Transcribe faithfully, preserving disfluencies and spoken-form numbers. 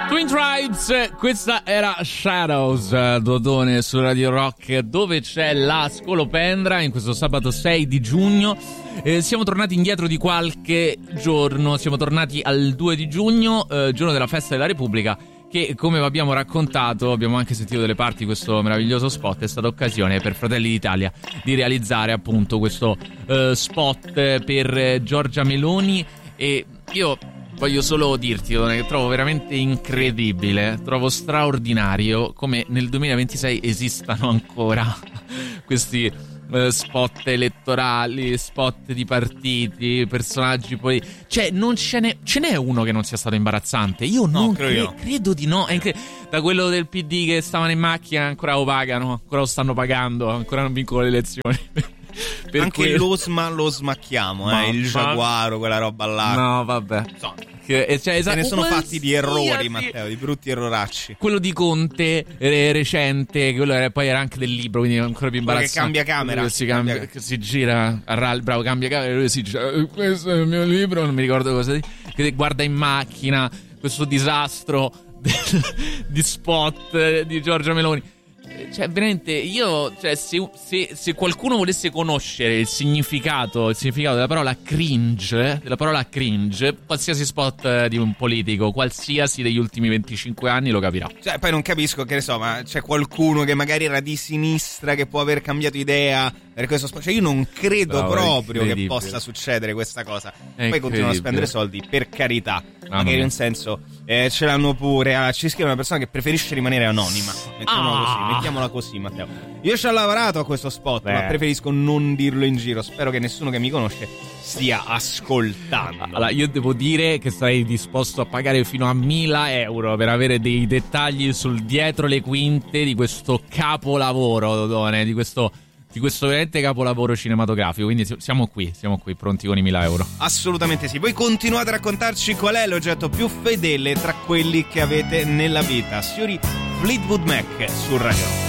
Twin Tribes, questa era Shadows, Dodone su Radio Rock, dove c'è la Scolopendra in questo sabato sei di giugno. Eh, siamo tornati indietro di qualche giorno, siamo tornati al due di giugno, eh, giorno della festa della Repubblica, che come vi abbiamo raccontato, abbiamo anche sentito delle parti di questo meraviglioso spot, è stata occasione per Fratelli d'Italia di realizzare appunto questo eh, spot per Giorgia Meloni. E io voglio solo dirti che trovo veramente incredibile, trovo straordinario come nel duemilaventisei esistano ancora questi uh, spot elettorali, spot di partiti, personaggi poi... Cioè non ce n'è, ce n'è uno che non sia stato imbarazzante? Io no, non credo, cre- io. credo di no. È incre- da quello del P D che stavano in macchina ancora lo pagano, ancora lo stanno pagando, ancora non vincono le elezioni. Per anche que- lo, sma- lo smacchiamo, eh, il giaguaro, quella roba là. No, vabbè. So. Che, cioè, esatto, se ne sono fatti di errori, di... Matteo, di brutti erroracci. Quello di Conte eh, recente, quello era, poi era anche del libro, quindi ancora più imbarazzante. Che cambia camera, che si, cambia, cambia... che si gira a rally, bravo, cambia camera, e lui si dice eh, questo è il mio libro, non mi ricordo cosa di, che guarda in macchina questo disastro del, di spot di Giorgia Meloni. Cioè veramente io, cioè, se, se, se qualcuno volesse conoscere il significato il significato della parola cringe, della parola cringe, qualsiasi spot di un politico, qualsiasi degli ultimi venticinque anni lo capirà. Cioè poi non capisco, che ne so, ma c'è qualcuno che magari era di sinistra che può aver cambiato idea per questo spot? Cioè io non credo no, proprio che possa succedere questa cosa. Poi continuano a spendere soldi, per carità, ah, magari in senso eh, ce l'hanno pure, ah, ci scrive una persona che preferisce rimanere anonima, mettiamola ah. così, mettiamola così, Matteo. Io ci ho lavorato a questo spot, Beh. ma preferisco non dirlo in giro. Spero che nessuno che mi conosce stia ascoltando. Allora, io devo dire che sarei disposto a pagare fino a mila euro per avere dei dettagli sul dietro le quinte di questo capolavoro, Dodone, di questo di questo veramente capolavoro cinematografico. Quindi siamo qui, siamo qui pronti con i mila euro. Assolutamente sì. Voi continuate a raccontarci qual è l'oggetto più fedele tra quelli che avete nella vita. Signori, Fleetwood Mac su Radio.